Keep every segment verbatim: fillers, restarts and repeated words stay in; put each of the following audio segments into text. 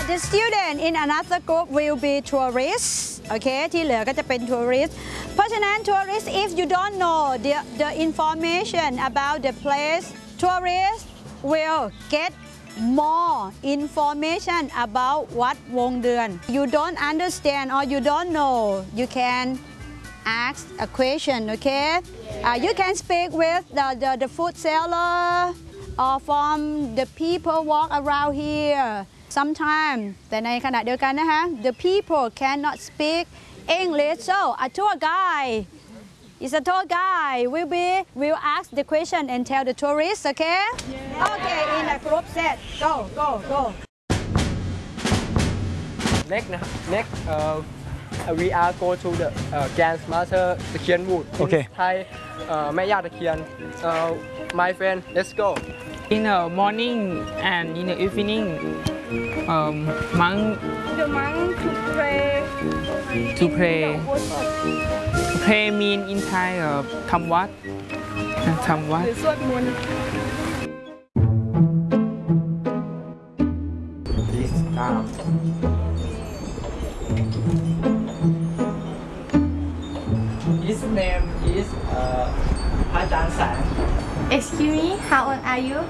the student in another group will be tourists โอเคที่เหลือก็จะเป็น tourist เพราะฉะนั้น tourist if you don't know the the information about the place tourist will get more information about what วงเดือน you don't understand or you don't know you can ask a question okay uh, you can speak with the, the the food seller or from the people walk around here sometimes แต่ในขณะเดียวกันนะคะ the people cannot speak English so a tour guide is a tour guide will be will ask the question and tell the tourists okay yeah. okay in a group set go go go next นะ next uh, we are go to the uh, grandmother ตะเคียนวูด okay ไทยแม่ย่าตะเคียน uh, my friend let's go in the morning and in the evening um, monk the monk to pray to pray pray mean in Thai ทำวัดทำวัดหรือสวดมนต์ this time his name is พระอาจารย์แสง Excuse me how old are you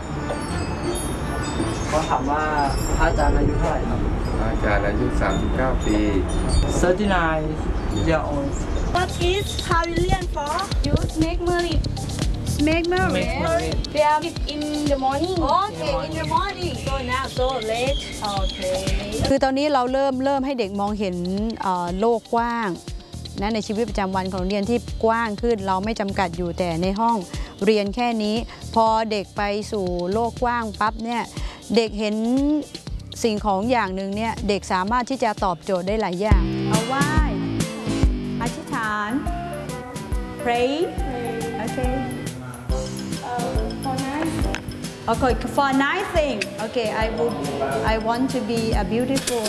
เขาถามว่าพระอาจารย์อายุเท่าไหร่ครับอาจารย์อายุสามสิบเก้าปี thirty-nine year old What is pavilion for you make merit make merit they are in the morning okay in the morning so now so late okay คือตอนนี้เราเริ่มเริ่มให้เด็กมองเห็นโลกกว้างนะในชีวิตประจำวันของโรงเรียนที่กว้างขึ้นเราไม่จำกัดอยู่แต่ในห้องเรียนแค่นี้พอเด็กไปสู่โลกกว้างปั๊บเนี่ยเด็กเห็นสิ่งของอย่างหนึ่งเนี่ยเด็กสามารถที่จะตอบโจทย์ได้หลายอย่างเอาไหว้อธิษฐาน pray okay for nice okay for nice thing okay I would I want to be a beautiful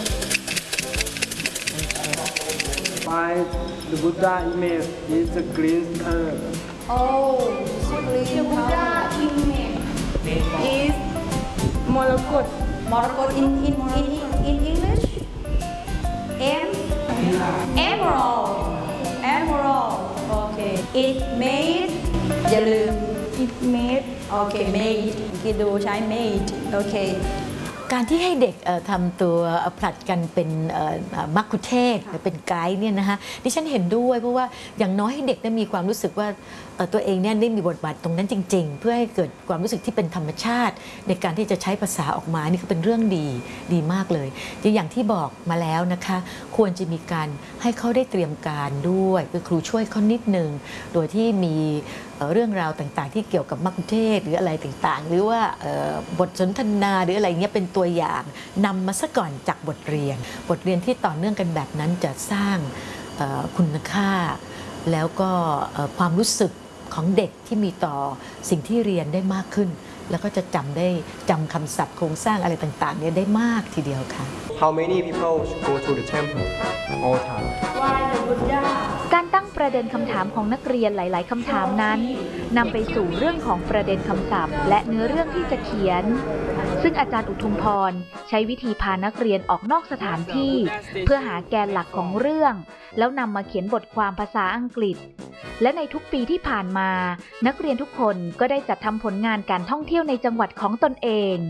my the Buddha image is the green color oh green the Buddha image is มรกตมรกต in in in in English M emerald emerald okay it made อย่าลืม it made โอเค made กินดูใช้ made โอเคการที่ให้เด็กทำตัวผลัดกันเป็นมัคคุเทศก์หรือเป็นไกด์เนี่ยนะคะดิฉันเห็นด้วยเพราะว่าอย่างน้อยให้เด็กได้มีความรู้สึกว่าตัวเองเนี่ยได้มีบทบาทตรงนั้นจริงๆเพื่อให้เกิดความรู้สึกที่เป็นธรรมชาติในการที่จะใช้ภาษาออกมานี่ก็เป็นเรื่องดีดีมากเลยอย่างที่บอกมาแล้วนะคะควรจะมีการให้เขาได้เตรียมการด้วยคือครูช่วยเขานิดนึงโดยที่มีเรื่องราวต่างๆที่เกี่ยวกับมัคคุเทศก์หรืออะไรต่างๆหรือว่าบทสนทนาหรืออะไรเงี้ยเป็นตัวอย่างนำมาซะก่อนจากบทเรียนบทเรียนที่ต่อเนื่องกันแบบนั้นจะสร้างคุณค่าแล้วก็ความรู้สึกของเด็กที่มีต่อสิ่งที่เรียนได้มากขึ้นแล้วก็จะจำได้จำคำศัพท์โครงสร้างอะไรต่างๆเนี่ยได้มากทีเดียวค่ะ How many people go to the temple all time why the Buddha การตั้งประเด็นคำถามของนักเรียนหลายๆคำถามนั้นนำไปสู่เรื่องของประเด็นคำศัพท์และเนื้อเรื่องที่จะเขียนซึ่งอาจารย์อุทุมพรใช้วิธีพานักเรียนออกนอกสถานที่เพื่อหาแกนหลักของเรื่องแล้วนำมาเขียนบทความภาษาอังกฤษและในทุกปีที่ผ่านมานักเรียนทุกคนก็ได้จัดทำผลงานการท่องเที่ยวในจังหวัดของตนเอง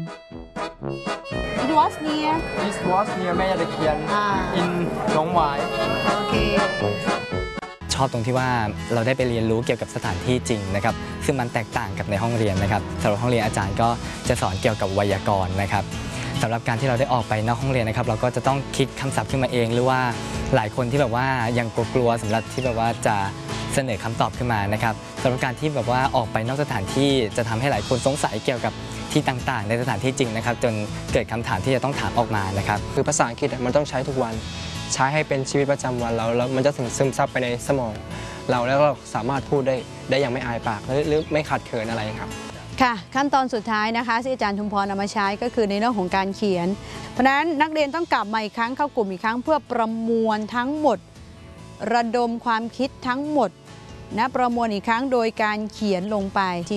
It was near This was near แม่ย่าตะเคียน in หนองหวาย okay ชอบตรงที่ว่าเราได้ไปเรียนรู้เกี่ยวกับสถานที่จริงนะครับซึ่งมันแตกต่างกับในห้องเรียนนะครับสำหรับห้องเรียนอาจารย์ก็จะสอนเกี่ยวกับไวยากรณ์นะครับสำหรับการที่เราได้ออกไปนอกห้องเรียนนะครับเราก็จะต้องคิดคำศัพท์ขึ้นมาเองหรือว่าหลายคนที่แบบว่ายังกลัวๆสำหรับที่แบบว่าจะเสนอคำตอบขึ้นมานะครับสำหรับการที่แบบว่าออกไปนอกสถานที่จะทำให้หลายคนสงสัยเกี่ยวกับที่ต่างๆในสถานที่จริงนะครับจนเกิดคำถามที่จะต้องถามออกมานะครับคือภาษาอังกฤษมันต้องใช้ทุกวันใช้ให้เป็นชีวิตประจำวันเราแล้วมันจะถึงซึมซับไปในสมองเราแล้วเราสามารถพูดได้ได้อย่างไม่อายปากหรือไม่ขัดเขินอะไรครับค่ะขั้นตอนสุดท้ายนะคะที่อาจารย์ชุมพรนำมาใช้ก็คือในเรื่องของการเขียนเพราะฉะนั้นนักเรียนต้องกลับมาอีกครั้งเข้ากลุ่มอีกครั้งเพื่อประมวลทั้งหมดระดมความคิดทั้งหมดนะประมวลอีกครั้งโดยการเขียนลงไป